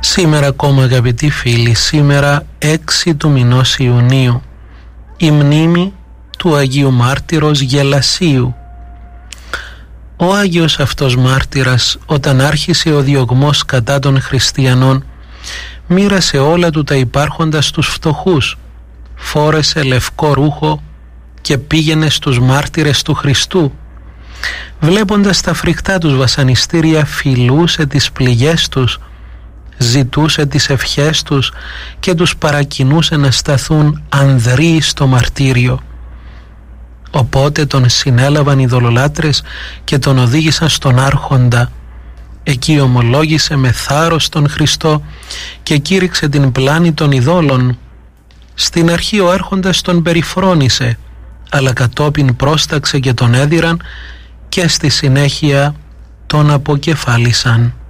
Σήμερα ακόμα, αγαπητοί φίλοι, σήμερα 6 του μηνός Ιουνίου, η μνήμη του Αγίου Μάρτυρος Γελασίου. Ο Άγιος αυτός μάρτυρας, όταν άρχισε ο διωγμός κατά των χριστιανών, μοίρασε όλα του τα υπάρχοντα στους φτωχούς, φόρεσε λευκό ρούχο και πήγαινε στους μάρτυρες του Χριστού. Βλέποντας τα φρικτά τους βασανιστήρια, φιλούσε τις πληγές τους, ζητούσε τις ευχές τους και τους παρακινούσε να σταθούν ανδρείοι στο μαρτύριο. Οπότε τον συνέλαβαν οι δολολάτρες και τον οδήγησαν στον Άρχοντα. Εκεί ομολόγησε με θάρρος τον Χριστό και κήρυξε την πλάνη των ειδόλων. Στην αρχή ο Άρχοντας τον περιφρόνησε, αλλά κατόπιν πρόσταξε και τον έδιραν και στη συνέχεια τον αποκεφάλισαν.